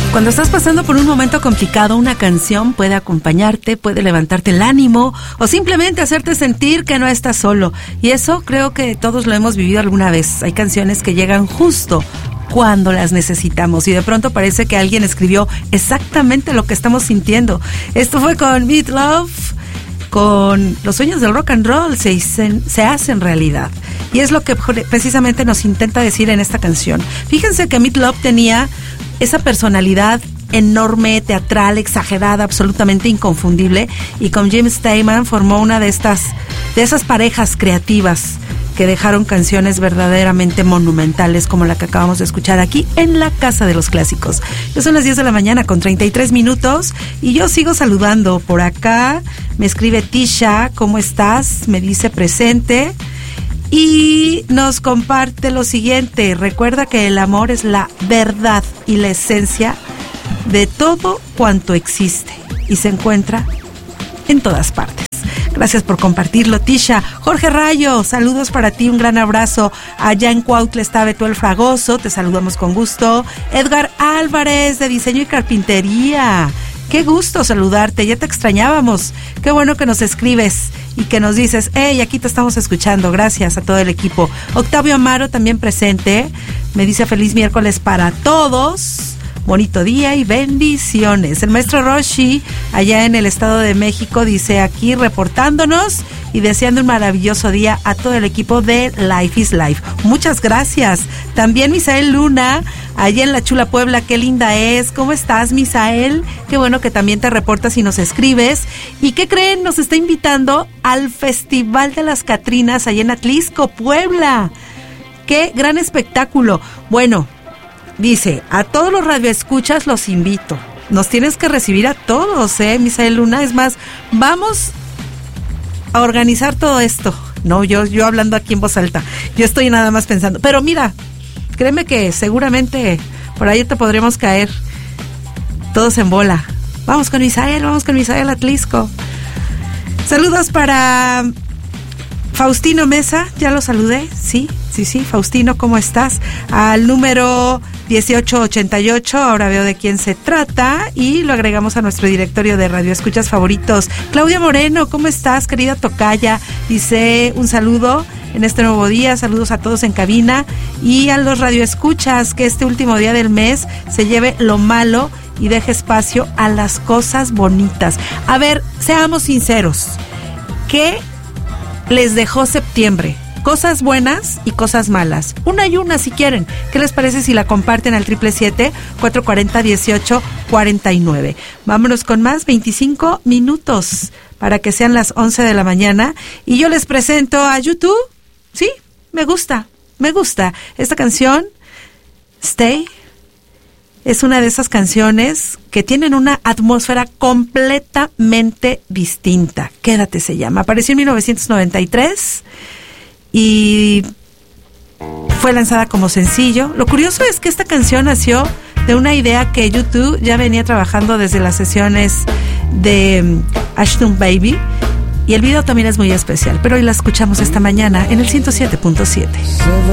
Cuando estás pasando por un momento complicado, una canción puede acompañarte, puede levantarte el ánimo o simplemente hacerte sentir que no estás solo. Y eso creo que todos lo hemos vivido alguna vez. Hay canciones que llegan justo cuando las necesitamos y de pronto parece que alguien escribió exactamente lo que estamos sintiendo. Esto fue con Meat Love, con los sueños del rock and roll se hacen realidad. Y es lo que precisamente nos intenta decir en esta canción. Fíjense que Meat Love tenía esa personalidad enorme, teatral, exagerada, absolutamente inconfundible, y con Jim Steinman formó una de esas parejas creativas que dejaron canciones verdaderamente monumentales como la que acabamos de escuchar aquí en la Casa de los Clásicos. Ya son las 10 de la mañana con 33 minutos y yo sigo saludando. Por acá me escribe Tisha, ¿cómo estás? Me dice presente. Y nos comparte lo siguiente: recuerda que el amor es la verdad y la esencia de todo cuanto existe y se encuentra en todas partes. Gracias por compartirlo, Tisha. Jorge Rayo, saludos para ti, un gran abrazo. Allá en Cuautla está Betuel Fragoso, te saludamos con gusto. Edgar Álvarez, de Diseño y Carpintería. Qué gusto saludarte, ya te extrañábamos. Qué bueno que nos escribes y que nos dices, hey, aquí te estamos escuchando. Gracias a todo el equipo. Octavio Amaro también presente. Me dice feliz miércoles para todos. Bonito día y bendiciones. El maestro Roshi, allá en el Estado de México, dice aquí reportándonos y deseando un maravilloso día a todo el equipo de Life is Life. Muchas gracias. También Misael Luna, allá en la Chula Puebla, qué linda es. ¿Cómo estás, Misael? Qué bueno que también te reportas y nos escribes. ¿Y qué creen? Nos está invitando al Festival de las Catrinas allá en Atlisco, Puebla. ¡Qué gran espectáculo! Bueno, dice, a todos los radioescuchas los invito. Nos tienes que recibir a todos, Misael Luna. Es más, vamos a organizar todo esto. No, yo hablando aquí en voz alta. Yo estoy nada más pensando. Pero mira, créeme que seguramente por ahí te podremos caer todos en bola. Vamos con Misael Atlisco. Saludos para Faustino Mesa, ya lo saludé, sí, Faustino, ¿cómo estás? Al número 1888, ahora veo de quién se trata y lo agregamos a nuestro directorio de radioescuchas favoritos. Claudia Moreno, ¿cómo estás, querida tocaya? Dice un saludo en este nuevo día, saludos a todos en cabina y a los radioescuchas, que este último día del mes se lleve lo malo y deje espacio a las cosas bonitas. A ver, seamos sinceros, ¿qué les dejó septiembre? Cosas buenas y cosas malas. Una y una si quieren. ¿Qué les parece si la comparten al 777-440-1849? Vámonos con más, 25 minutos para que sean las 11 de la mañana. Y yo les presento a YouTube. Sí, me gusta. Esta canción, Stay, es una de esas canciones que tienen una atmósfera completamente distinta. Quédate se llama. Apareció en 1993 y fue lanzada como sencillo. Lo curioso es que esta canción nació de una idea que YouTube ya venía trabajando desde las sesiones de Ashton Baby, y el video también es muy especial, pero hoy la escuchamos esta mañana en el 107.7.